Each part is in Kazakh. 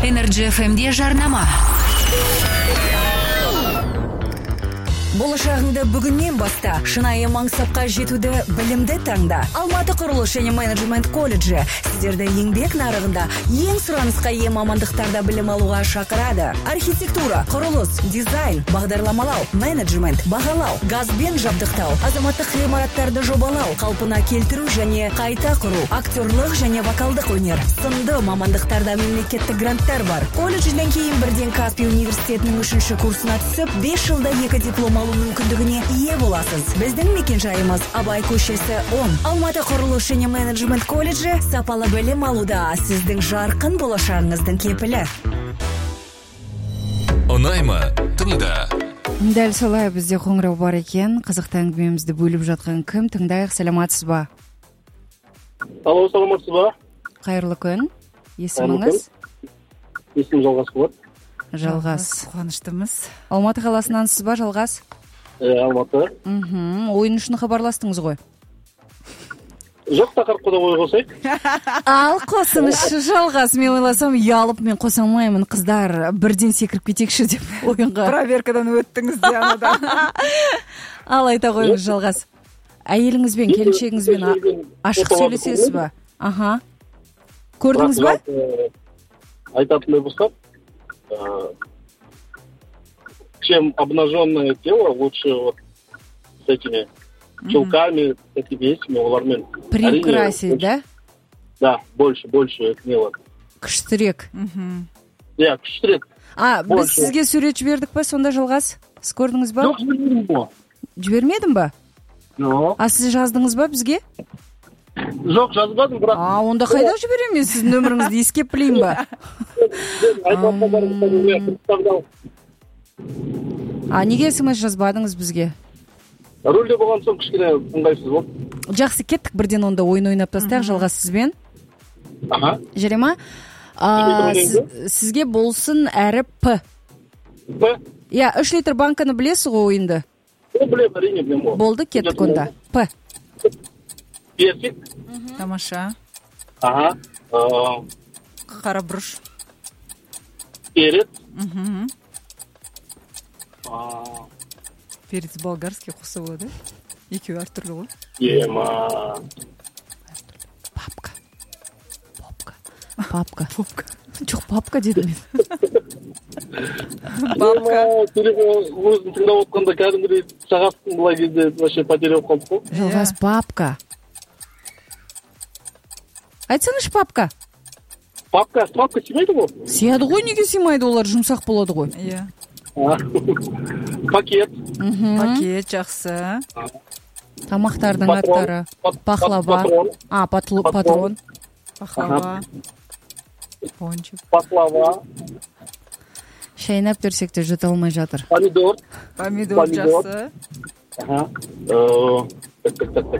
Energy FM'de жарнама. Болашағыңды бүгіннен баста, шынайы маңсапқа жетуді білімді таңда. Алматы құрылыс және менеджмент колледжі сіздерді еңбек нарығында ең сұранысқа ие мамандықтарда білім алуға шақырады. Архитектура, құрылыс, дизайн, бағдарламалау, менеджмент, бағалау, газбен жабдықтау, азаматтық ғимараттарды жобалау, қалпына келтіру және қайта құру, актерлық және вокалдық өнер, сынды мамандықтарда мемлекеттік гранттар бар. Колледжден кейін бірден Каспий университетінің 3-ші курсына түсіп, 5 жылда 2 диплом мүмкіндігіне ие боласыз. Біздің мекенжайымыз Абай көшесі 10. Алматы құрылыс және менеджмент колледжі сапалы білім алуда сіздің жарқын болашағыңыздың кепілі. Ұнаймы? Тыңда. Дәл солай, бізде қоңырау бар екен. Қызықты әңгімемізді бөліп жатқан кім? Тыңдайық, саламатсыз ба? Алло, саламатсыз ба? Қайырлы күн. Есіміңіз? Есімім Жалғас болады. Жалғас. Қуаныштымыз. Алматы қаласынансыз ба, Жалғас? Алматы. Ойын үшін хабарластыңыз ғой? Жоқ, тақырыпқа да ой қосайық. Ал қосыңызшы, Жалғас. Мен ойласам, ұялып мен қоса алмаймын, қыздар бірден секіріп кетекші деп ойынға. Проверкадан өттіңіз де анадан. Ал айта қойыңыз, Жалғас. Әйеліңізбен, келіншегіңізбен ашық сөйлесесіз ба? Аха. Көрдіңіз ба? Айтатындай болсақ, чем обнаженное тело, лучше вот с этими чулками, с такими вещами, олармен. Приукрасить, да? Да, больше смело. Күштірек. Иә, күштірек. Біз сізге сурет жібердік па, сонда Жалғас? Сіз көрдіңіз ба? Жоқ, жібермедім ба. Жібермедің ба? Жоқ. Сіз жаздыңыз ба бізге? Жоқ, жазбадым, бірақ. Онда қайда жіберемін? Сіз нөміріңізді ескеп білейін ба? Неге смс жазбадыңыз бізге? Рөлде болған соң кішкене ыңғайсыз болды. Жақсы, кеттік бірден онда ойын ойнап тастайық Жалғас сізбен. Жарай ма? Сізге болсын әрі П. П? Иә, 3 литр банканы білесіз ғой ойынды? Білем, әрине білем. Болды, кеттік онда. П. Персик. Тамаша. Қара бұрыш. Перец. Перец болгарский қоса болады. Екеуі әртүрлі ғой. Ема. Папка. Жоқ, папка дедім мен. Папка. Өзін тыңдап отқанда кәдімгідей сағаттың бұлай кезде вообще потеря болып қалдық қой. Жалғас, папка. Айтсаңыз, папка. Папка сыймайды ғой? Сыяды ғой, неге сыймайды, олар жұмсақ болады ғой. Иә. Пакет. Пакет, жақсы. Тамақтардың аттары. Пахлава. Патрон. Пахлава. Пончик. Пахлава. Шайнап берсек те жұта алмай жатыр. Помидор. Помидор жақсы. Так.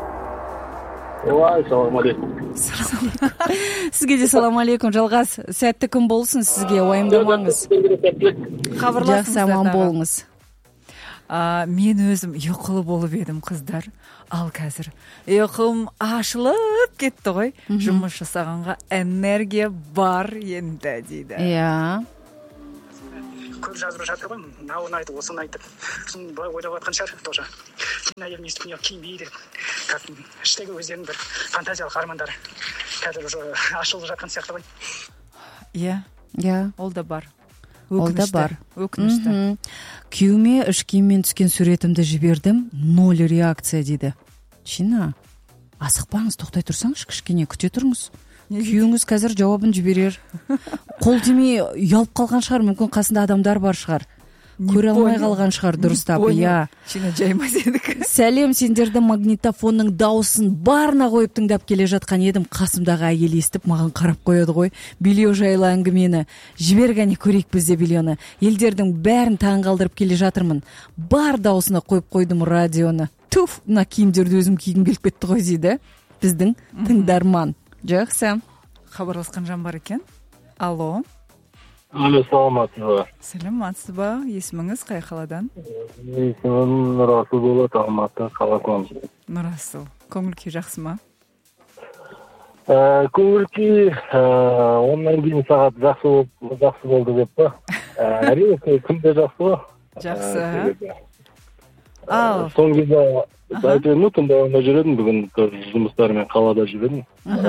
Ой, салам алейкум. Сізге де салам алейкум, Жалғас. Сәтті күн болсын сізге, уайымдамаңыз. Жақсы, аман болыңыз. Мен өзім ұйқылы болып едім, қыздар. Ал қазір ұйқым ашылып кетті ғой. Жұмыс жасағанға энергия бар енді дейді. Иә. Көп жазып жатыр ғой, мынауын айтып, осыны айтып. Сосын былай ойлап жатқан шығар тоже. Кейін әйелім естіп киінбейді. Как іштегі өздерінің бір фантазиялық армандары. Қазір уже ашылып жатқан сияқты ғой. Иә, ол да бар. Өкінішті. Күйеуіме іш киіммен түскен суретімді жібердім, 0 реакция дейді. Чина, асықпаңыз, тоқтай тұрсаңыз, кішкене күте тұрыңыз. Күйеуіңіз қазір жауабын жіберер. Қол тимей ұялып қалған шығар, мүмкін қасында адамдар бар шығар. Көре алмай қалған шығар, дұрыстап. Иә. Шина жаймас едік. Сәлем, сендерді магнитофонның дауысын барына қойып тыңдап келе жатқан едім. Қасымдағы әйел естіп маған қарап қояды ғой. Билеу жайлы әңгімені. Жібергәне көрейік бізде билеуны. Елдердің бәрін таңғалдырып келе жатырмын. Бар дауысына қойып қойдым радионы. Туф, мына киімдерді өзім кигім келіп кетті ғой дейді. Біздің тыңдарман. Жақсы. Хабарласқан жан бар екен. Алло. Алло, саламатсыз ба? Саламатсыз ба? Есіміңіз қай қаладан? Есімім Нұрасыл болады, Алматы, қала Көңіл. Нұрасыл. Көңіл күй жақсы ма? көңіл-күй ондан кейін сағат жақсы болды деп па. Әрине күнде жақсы ғой. Жақсы. Ал Соңғы кезде айтып едім, тыңдауында жүредім. Бүгін жұмыстармен қалада жүредім.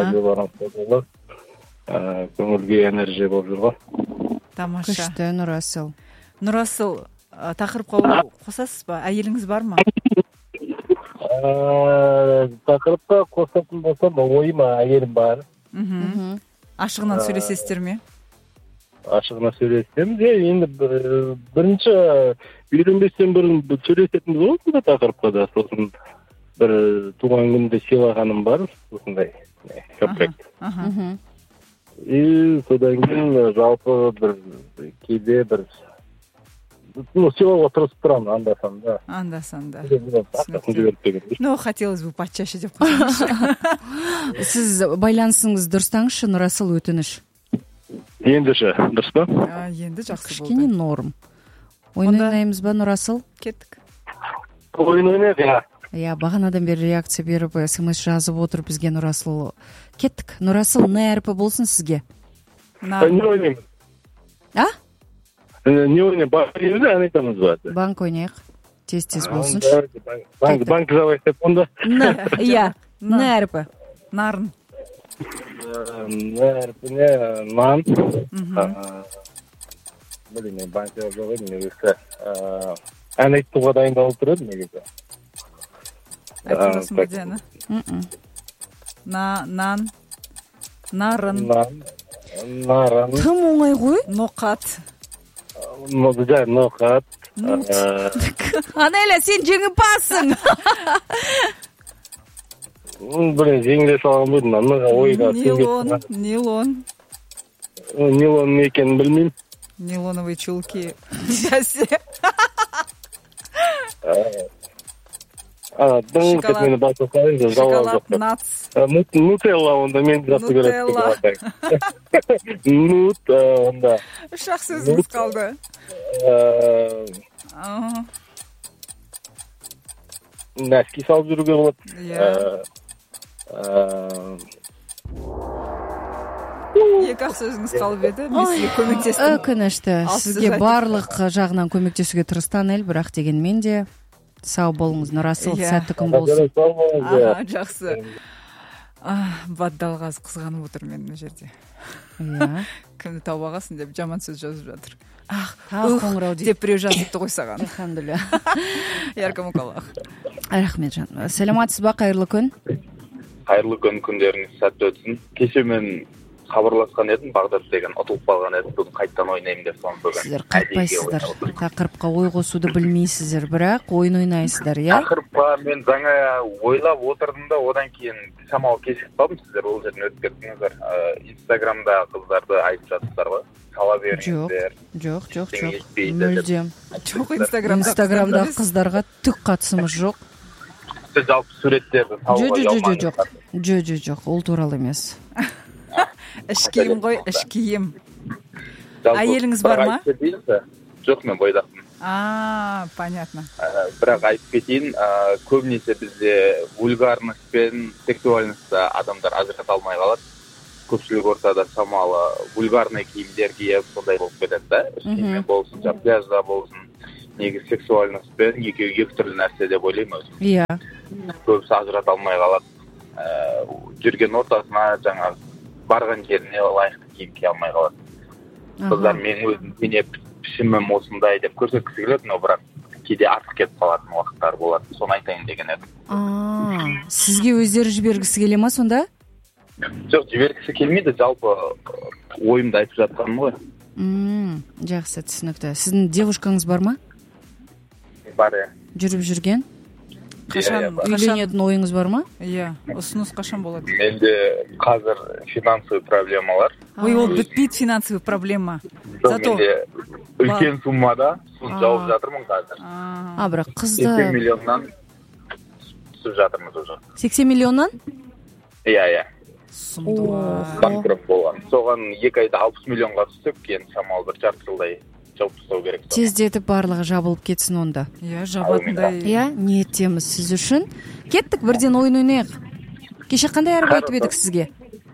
Көңілге энергия болып жүрген. тамаша. күшті Нұрасыл. Нұрасыл, тақырыпқа қосасыз ба? Әйеліңіз бар ма? Тақырыпқа қосатын болсам, ойыма әйелім бар. Ашығынан сөйлесесіздер ме? Ашығына сөйлесеміз. Енді бірінші үйленбестен бұрын сөйлесетіміз болды да тақырыпқа да. Сосын бір туған күнде сыйлағаным бар. Осындай көпірек. Содан кейін жалпы бір кейде бір сыйлауға тырысып тұрамын, анда-санда. Анда-санда. Түсінікті. Хотелось бы почаще деп қойсаңызшы. Сіз байланысыңыз дұрыстаңызшы, Нұрасыл, өтініш. Ендіше, дұрыс па? Енді жақсы Кішкене болды. норм. Ойын ойнаймыз ба, Нұрасыл? Кеттік. Ойын ойнайық, Иә, бағанадан бері реакция беріп, смс жазып отыр бізге Нұрасыл. Кеттік. Нұрасыл, не әрпі болсын сізге? Не ойнаймыз? А? Не ойнаймыз? Банк ойнаймыз, ән айтамыз ба? Банк ойнайық. Тез болсын. Банк жабайық деп онда. Иә, не әрпі? Нарын. Не әрпіне нан. Біліне, банк жабай негізі. Ән айтуға дайындалып тұрады негізі. Айтыласың ба Диана? Нан. Нарын. Нарын. Тым оңай ғой. Ноқат. Ноқат. Анеля, сен жеңімпазсың. Блин, жеңіле салған бұйдың. Ойға. Нилон. Нилон не екенін білмеймін. Нейлоновые чулки. Шоколад нац. Нутелла онда мен жақсы көреді. Нут онда. Үш ақ сөзіміз қалды. Нәски салып жүруге болады. Екі ақ сөзіңіз қалып еді. Мен сізге көмектестім. Өкінішті. Сізге барлық жағынан көмектесуге тырыстан әл, бірақ дегенмен де сау болыңыз, Нұрасыл, сәтті күн болсын. Жақсы. Баддалғаз қызғанып отыр мен мына жерде. Кімді тауып ағасын деп жаман сөз жазып жатыр. Қоңырау деп біреу жазыпты ғой саған. Алхамдулилля. Яркам оқалақ. Рахмет жан. Сәлематсыз ба, қайырлы күн? Қайырлы күн, күндеріңіз сәтті өтсін. Кеше мен хабарласқан едім, Бағдат деген ұтылып қалған едім, бүгін қайттан ойнаймын деп соны бүгін. Сіздер қайтпайсыздар, тақырыпқа ой қосуды білмейсіздер, бірақ ойын ойнайсыздар, иә? Тақырыпқа мен жаңа ойлап отырдым да, одан кейін шамалы кешігіп қалдым, сіздер ол жерден өтіп кеттіңіздер. Инстаграмда қыздарды айтып жатсыздар ғой, сала беріңіздер. Жоқ, мүлдем. Жоқ, Инстаграмдағы қыздарға түк қатысымыз жоқ. Сіз жалпы суреттерді тауға ұялмаңыздар. Жоқ, ол туралы емес. Іш киім ғой, іш киім. Әйеліңіз бар ма? Жоқ, мен бойдақпын. Понятно. Бірақ айтып кетейін, көбінесе бізде вульгарность пен сексуальностьті адамдар ажырата алмай қалады. Көпшілік ортада шамалы вульгарный киімдер киіп, сондай болып кетеді да. Іш киіммен болсын, пляжда болсын. Негізі сексуальность пен екеуі екі түрлі нәрсе деп ойлаймын өзім. Иә. Көбісі ажырата алмай қалады. Жүрген ортасына жаңа барған жеріне лайықты киім кие алмай қалады. Қыздар мен өзім дене пішімім осындай деп көрсеткісі келеді, но бірақ кейде артық кетіп қалатын уақыттар болады. Соны айтайын деген едім. Сізге өздері жібергісі келе ма сонда? Жоқ, жібергісі келмейді, жалпы ойымды айтып жатқаным ғой. Жақсы, түсінікті. Сіздің девушкаңыз бар ма? Бар, иә. Жүріп жүрген? Үйленетін ойыңыз бар ма? Иә, ұсыныс қашан болады? Менде қазір финансовый проблемалар. Ой, ол бітпейді финансовый проблема. Зато менде үлкен суммада суд жауып жатырмын қазір. Бірақ қызды 80 миллионнан түсіп жатырмыз уже. 80 миллионнан? Иә. Сұмдуа. Банкрот болған. Соған 2 айда 60 миллионға түстік, кейін шамалы бір жарты жылдай жауып тастау керек. Тездетіп барлығы жабылып кетсін онда. Иә, жабатындай. Иә, ниеттеміз сіз үшін. Кеттік, бірден ойын ойнайық. Кеше қандай әріп айтып едік сізге?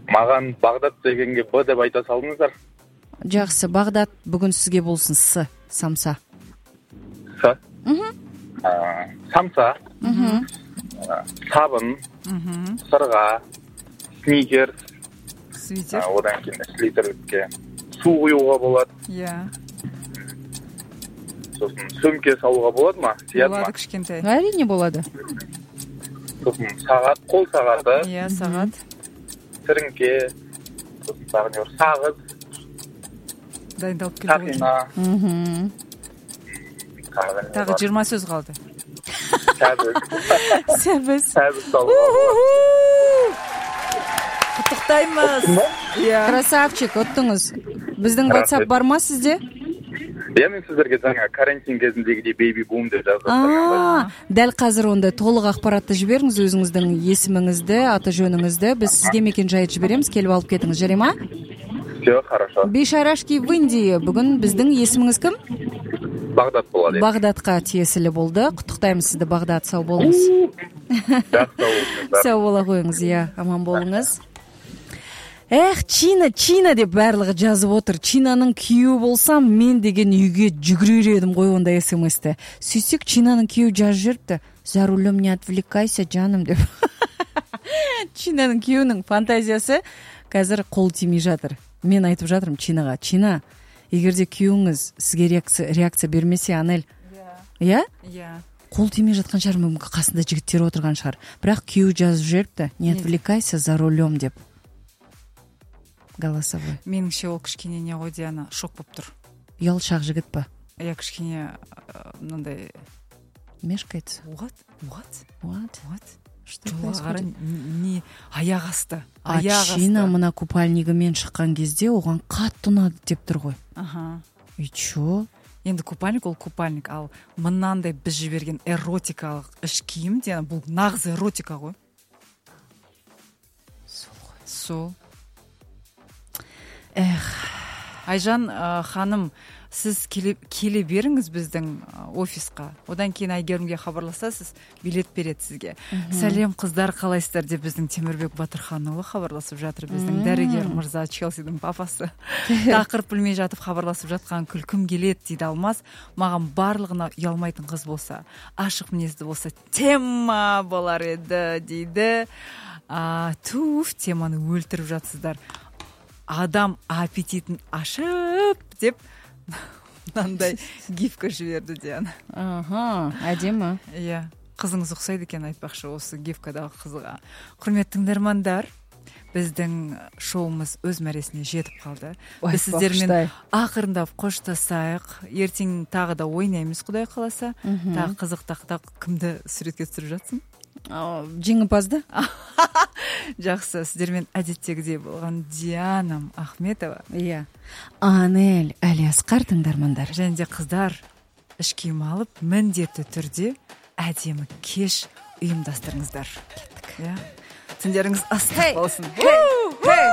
Маған Бағдат дегенге Б деп айта салыңыздар. Жақсы, Бағдат бүгін сізге болсын С, самса. С. Самса. Сабын. Сырға. Сникерс. Свитер. Одан кейін слитерлікке су құюға болады. Иә. Сосын сөмке салуға болады ма? Сияды ма? Болады кішкентай. Әрине болады. Сосын сағат, қол сағаты. Иә, сағат. Сіріңке. Сосын тағы не бар? Сағыз. Дайындалып келді. Сақина. Тағы 20 сөз қалды. Сәбіз. Сәбіз. Сәбіз салуға болады. Құттықтаймыз. Иә. Красавчик, оттыңыз. Біздің WhatsApp бар ма сізде? Иә, мен сіздерге жаңа карантин кезіндегідей бейби бум деп жаздым. Дәл қазір онда толық ақпаратты жіберіңіз, өзіңіздің есіміңізді, аты жөніңізді. Біз сізге мекен жайды жібереміз, келіп алып кетіңіз, жарай ма? Все, хорошо. Бейшарашки в Индии. Бүгін біздің есіміңіз кім? Бағдат болады. Бағдатқа тиесілі болды. Құттықтаймыз сізді, Бағдат, сау болыңыз. Сау бола қойыңыз, иә, аман болыңыз. Чина деп барлығы жазып отыр. Чинаның күйеуі болсам, мен деген үйге жүгірер едім ғой ондай смс-ті. Сөйтсек, Чинаның күйеуі жазып жүріпті. За рулем не отвлекайся, жаным деп. Чинаның күйеуінің фантазиясы қазір қол тимей жатыр. Мен айтып жатырмын Чинаға. Чина, егерде күйеуіңіз сізге реакция бермесе, Анель. Иә? Иә. Қол тимей жатқан шығар, мүмкін қасында жігіттер отырған шығар. Бірақ күйеуі жазып жүріпті. Не отвлекайся, за рулем деп. Голосовой. Меніңше ол кішкене не ғой, Диана, шок болып тұр. Ұялшақ жігіт па? Иә, кішкене мынандай Мешкается. What? Что происходит? Не аяқ асты. Чина мына купальнигімен шыққан кезде оған қатты ұнады деп тұр ғой. Аха. И чё? Енді купальник ол купальник, ал мынандай біз жіберген эротикалық іш киім, Диана, бұл нағыз эротика ғой. Сол. Айжан ханым, сіз келе беріңіз біздің офисқа. Одан кейін Айгерімге хабарласасыз, билет береді сізге. Сәлем қыздар, қалайсыздар деп біздің Темірбек Батырханұлы хабарласып жатыр. Біздің дәрігер мырза, Челсидің папасы. Тақырып білмей жатып хабарласып жатқан күлкім келеді дейді Алмас. Маған барлығына ұялмайтын қыз болса, ашық мінезді болса, тема болар еді дейді. Теманы өлтіріп жатсыздар. Адам аппетитін ашып деп мынандай гифка жіберді, Диана. Әдемі. Иә, қызыңыз ұқсайды екен айтпақшы осы гифкадағы қызға. Құрметті тыңдармандар, біздің шоуымыз өз мәресіне жетіп қалды. Біз сіздермен ақырындап қоштасайық. Ертең тағы да ойнаймыз, Құдай қаласа. Тағы қызық кімді суретке түсіріп жатсың? Жеңімпазды. Жақсы, сіздермен әдеттегідей болған Диана Ахметова. Иә. Анель Әлиасқар тыңдармандар. Және де қыздар іш киім алып, міндетті түрде әдемі кеш ұйымдастырыңыздар. Кеттік. Түндеріңіз ыстық болсын.